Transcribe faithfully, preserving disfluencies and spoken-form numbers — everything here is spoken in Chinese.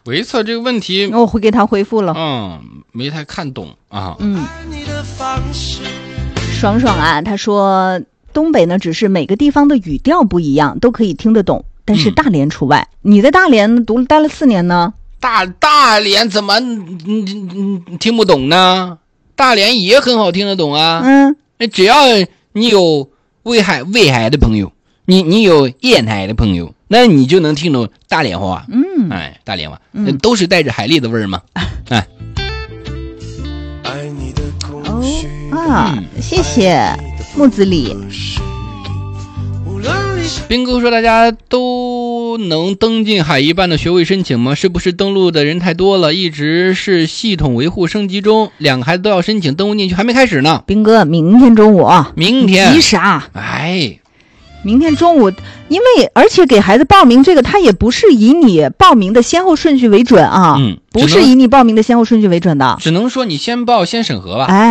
维策这个问题我会给他回复了。 嗯，没太看懂啊。 嗯，爽爽啊，他说东北呢只是每个地方的语调不一样，都可以听得懂，但是大连除外。嗯、你在大连读待了四年呢？ 大大连怎么嗯嗯听不懂呢？大连也很好听得懂啊。 嗯， 只要你有威海威海的朋友，你你有烟台的朋友，那你就能听懂大连话。 嗯， 哎，大连话、嗯、都是带着海蛎的味儿嘛。哎， 哦啊、嗯，谢谢木子李。 斌哥说大家都能登进海一办的学位申请吗？是不是登录的人太多了，一直是系统维护升级中，两个孩子都要申请登录进去，还没开始呢。 斌哥明天中午明天急啥？ 哎， 明天中午，因为而且给孩子报名这个他也不是以你报名的先后顺序为准啊。 嗯， 不是以你报名的先后顺序为准的， 只能说你先报先审核吧。 哎